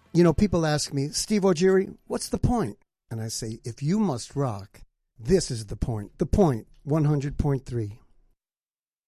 You know, people ask me, Steve O'Geary, what's the point? And I say, if you must rock, this is the point. The Point, 100.3.